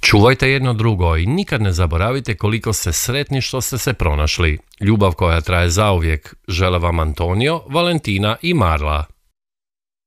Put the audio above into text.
Čuvajte jedno drugo i nikad ne zaboravite koliko ste sretni što ste se pronašli. Ljubav koja traje zauvijek. Žele vam Antonio, Valentina i Marla.